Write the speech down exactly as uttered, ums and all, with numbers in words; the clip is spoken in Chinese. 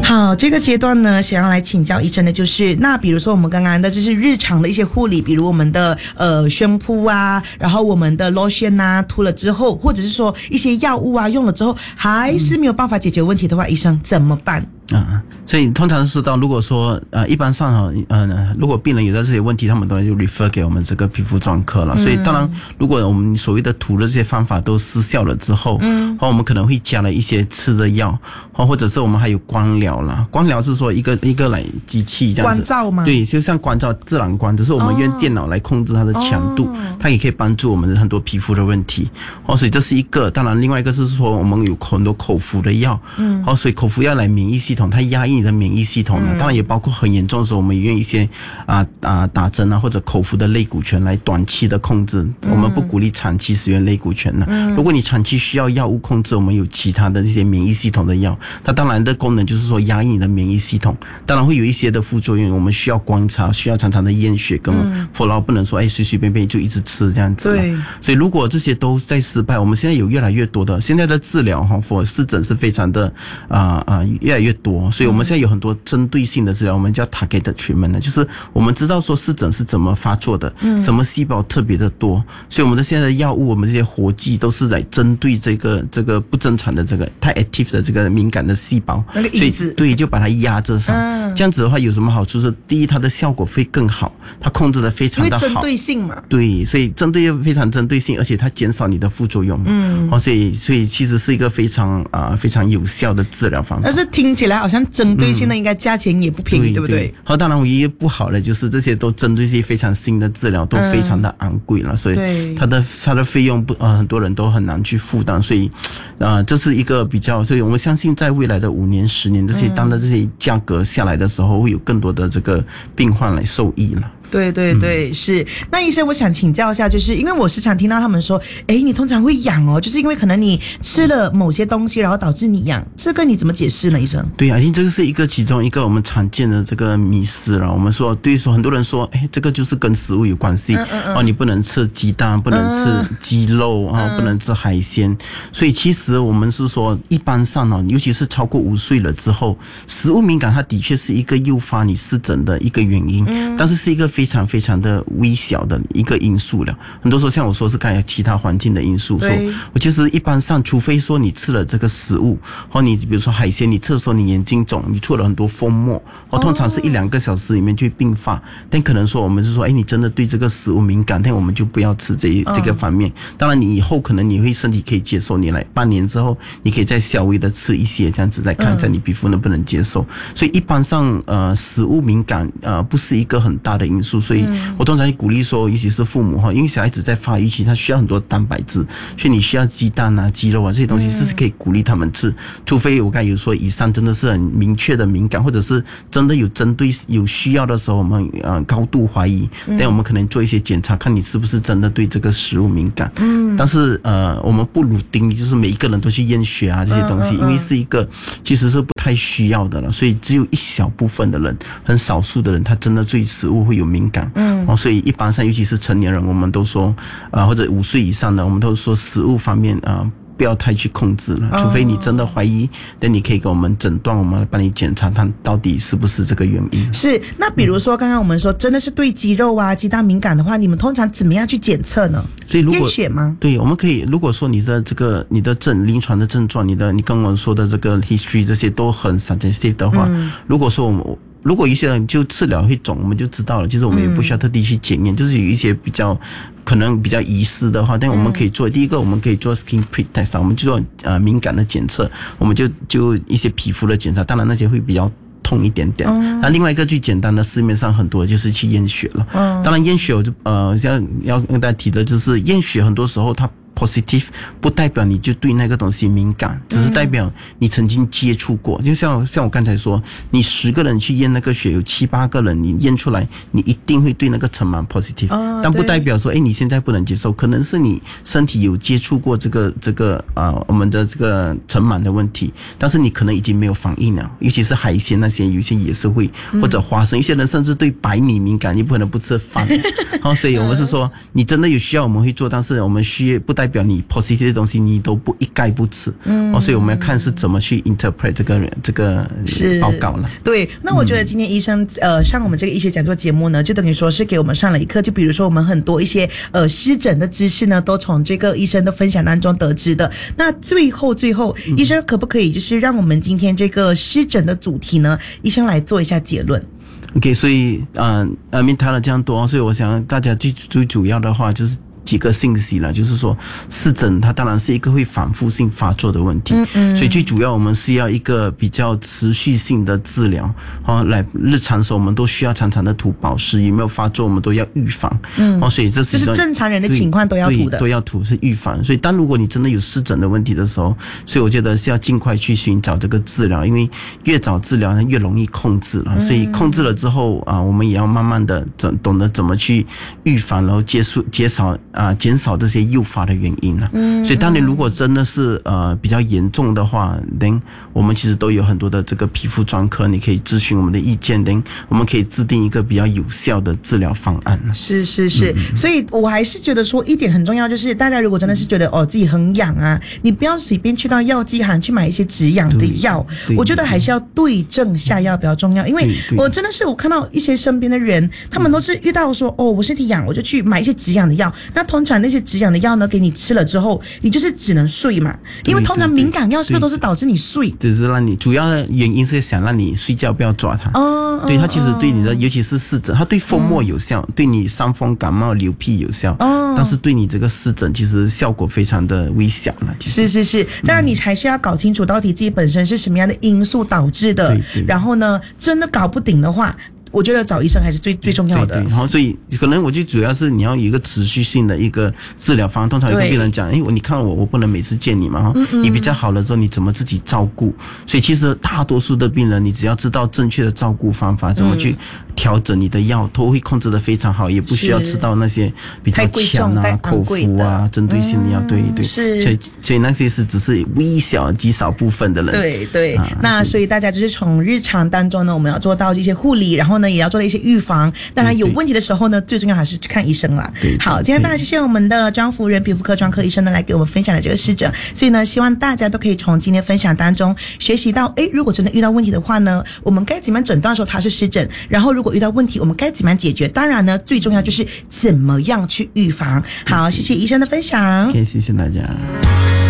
好，这个阶段呢，想要来请教医生的就是，那比如说我们刚刚的就是日常的一些护理，比如我们的呃宣铺啊，然后我们的 lotion 啊涂了之后，或者是说一些药物啊用了之后，还是没有办法解决问题的话，医生怎么办？ 啊，所以通常是到如果说呃，一般上哈，呃，如果病人有的这些问题，他们都就 refer 给我们这个皮肤专科了。嗯、所以当然，如果我们所谓的涂的这些方法都失效了之后，嗯，我们可能会加了一些吃的药，或者是我们还有光疗啦。光疗是说一个一个来机器这样子， 光照吗？ 对，就像光照自然光，只是我们用电脑来控制它的强度，哦、它也可以帮助我们很多皮肤的问题。哦，所以这是一个。当然，另外一个是说我们有很多口服的药，嗯，哦，所以口服药来免疫系统，它压抑你的免疫系统呢，当然也包括很严重的时候，我们也用一些啊啊打针啊或者口服的类固醇来短期的控制。我们不鼓励长期使用类固醇呢。如果你长期需要药物控制，我们有其他的这些免疫系统的药，它当然的功能就是说压抑你的免疫系统，当然会有一些的副作用，我们需要观察，需要常常的验血跟 follow， 不能说哎随随便便就一直吃这样子。对，所以如果这些都在失败，我们现在有越来越多的现在的治疗哈 ，for 湿疹是非常的啊啊、呃、越来越多，所以我们现在有很多针对性的治疗，我们叫 targeted treatment 呢，就是我们知道说湿疹是怎么发作的，嗯、什么细胞特别的多，所以我们的现在的药物，我们这些活剂都是来针对这个这个不正常的这个太 active 的这个敏感的细胞， 那个因子， 所以对，就把它压制上。嗯、这样子的话有什么好处是？第一，它的效果会更好，它控制的非常的好， 因为针对性嘛。 对，所以针对非常针对性，而且它减少你的副作用。嗯，哦，所以所以其实是一个非常啊、呃、非常有效的治疗方法。 但是听起来好像针对性的应该价钱也不便宜，嗯、对不对？ 好，当然唯一不好的就是这些都针对性非常新的治疗都非常的昂贵了，嗯、所以它的它的费用不呃很多人都很难去负担，所以啊、呃、这是一个比较，所以我们相信在未来的五年十年这些当的这些价格下来的时候，会有更多的这个病患来受益了。 对对对，嗯、是。那医生，我想请教一下，就是因为我时常听到他们说，哎，你通常会痒哦，就是因为可能你吃了某些东西，然后导致你痒，这个你怎么解释呢，医生？ 对啊，因为这个是一个其中一个我们常见的这个迷思了。我们说，对于说很多人说，哎，这个就是跟食物有关系，嗯嗯嗯哦，你不能吃鸡蛋，不能吃鸡肉啊、嗯哦，不能吃海鲜。所以其实我们是说，一般上呢，尤其是超过五岁了之后，食物敏感它的确是一个诱发你湿疹的一个原因，嗯、但是是一个非常非常的微小的一个因素了。很多时候像我说是看有其他环境的因素，所以我其实一般上，除非说你吃了这个食物，或你比如说海鲜，你吃的时候你眼睛肿，你出了很多风沫，或通常是一两个小时里面就会并发。但可能说我们是说，哎，你真的对这个食物敏感，但我们就不要吃这一这个方面。当然，你以后可能你会身体可以接受，你来半年之后，你可以再稍微的吃一些，这样子来看在你皮肤能不能接受。所以一般上，呃，食物敏感呃不是一个很大的因素，所以我通常会鼓励说，尤其是父母哈，因为小孩子在发育期，他需要很多蛋白质，所以你需要鸡蛋啊、鸡肉啊这些东西是可以鼓励他们吃，除非我刚才有说以上真的是很明确的敏感，或者是真的有针对有需要的时候，我们呃高度怀疑，但我们可能做一些检查，看你是不是真的对这个食物敏感。嗯，但是呃，我们不如定义就是每一个人都去验血啊这些东西，因为是一个其实是不太需要的了，所以只有一小部分的人，很少数的人，他真的对食物会有敏感。嗯，哦，所以一般上，尤其是成年人，我们都说，啊、呃，或者五岁以上的，我们都说食物方面啊、呃，不要太去控制了，除非你真的怀疑，那、哦、你可以给我们诊断，我们来帮你检查，它到底是不是这个原因。 是，那比如说刚刚我们说，真的是对鸡肉啊、鸡蛋敏感的话，你们通常怎么样去检测呢？ 所以如果验血吗？ 对，我们可以，如果说你的这个你的症临床的症状，你的你跟我说的这个 history 这些都很 suggestive 的话，嗯、如果说我们。如果一些人就吃了会肿，我们就知道了。其实我们也不需要特地去检验，嗯、就是有一些比较可能比较疑似的话，但我们可以做。嗯、第一个，我们可以做 skin prick test， 我们就做呃敏感的检测，我们就就一些皮肤的检查，当然那些会比较痛一点点。嗯、那另外一个最简单的，市面上很多就是去验血了。嗯、当然验血我就呃要要跟大家提的就是验血，很多时候它positive 不代表你就对那个东西敏感，只是代表你曾经接触过。就像像我刚才说，你十个人去验那个血，有七八个人你验出来，你一定会对那个尘螨 positive，哦、但不代表说，哎，你现在不能接受，可能是你身体有接触过这个这个啊、呃、我们的这个尘螨的问题，但是你可能已经没有反应了，尤其是海鲜那些，有些也是会，或者花生，一些人甚至对白米敏感，你不可能不吃饭。好，所以我们是说，你真的有需要我们会做，但是我们需不代代表你 positive 的东西你都不一概不吃。嗯，哦，所以我们要看是怎么去 interpret 这个这个报告了。 对，那我觉得今天医生、嗯、呃上我们这个医学讲座节目呢，就等于说是给我们上了一课。就比如说我们很多一些呃湿疹的知识呢，都从这个医生的分享当中得知的。那最后最后，医生可不可以就是让我们今天这个湿疹的主题呢，医生来做一下结论 ？OK， 所以呃呃，面谈了这样多，所以我想大家最最主要的话就是几个信息了，就是说湿疹它当然是一个会反复性发作的问题，嗯嗯，所以最主要我们是要一个比较持续性的治疗，哦，来日常的时候我们都需要常常的涂保湿，有没有发作我们都要预防，嗯，哦，所以这是就是正常人的情况都要涂的， 都要涂是预防。所以当如果你真的有湿疹的问题的时候，所以我觉得是要尽快去寻找这个治疗，因为越早治疗呢越容易控制了，所以控制了之后啊，我们也要慢慢的懂得怎么去预防，然后接触减少。啊，减少这些诱发的原因了。嗯，所以当你如果真的是呃比较严重的话，等我们其实都有很多的这个皮肤专科，你可以咨询我们的意见，等我们可以制定一个比较有效的治疗方案。 是是是，嗯、所以我还是觉得说一点很重要，就是大家如果真的是觉得哦自己很痒啊，你不要随便去到药剂行去买一些止痒的药，我觉得还是要对症下药比较重要。因为我真的是我看到一些身边的人，他们都是遇到说哦我身体痒，我就去买一些止痒的药。那通常那些止痒的药呢，给你吃了之后，你就是只能睡嘛，因为通常敏感药是不是都是导致你睡？ 就是让你主要的原因是想让你睡觉不要抓它。哦，对，它其实对你的，尤其是湿疹，它对风沫有效，嗯、对你伤风感冒流涕有效。哦，但是对你这个湿疹其实效果非常的微小了。 是是是，当然你还是要搞清楚到底自己本身是什么样的因素导致的，对对，然后呢，真的搞不定的话。我觉得找医生还是最最重要的。 对对，好，所以可能我就主要是你要有一个持续性的一个治疗方案。通常有个病人讲，哎，你看我，我不能每次见你嘛，哈、嗯嗯，你比较好了之后，你怎么自己照顾？所以其实大多数的病人，你只要知道正确的照顾方法，怎么去调整你的药，都会控制得非常好，也不需要吃到那些比较强啊、口服啊、针对性的药。对对，是，所以所以那些是只是微小极少部分的人。 对对，啊、那所以大家就是从日常当中呢，我们要做到一些护理，然后呢。也要做一些预防，当然有问题的时候呢，最重要还是去看医生啦。好，今天非常谢谢我们的庄夫人皮肤科专科医生呢来给我们分享的这个湿疹，所以呢，希望大家都可以从今天分享当中学习到，诶，如果真的遇到问题的话呢，我们该怎么样诊断说它是湿疹，然后如果遇到问题，我们该怎么样解决？当然呢，最重要就是怎么样去预防。好，谢谢医生的分享。 OK，谢谢大家。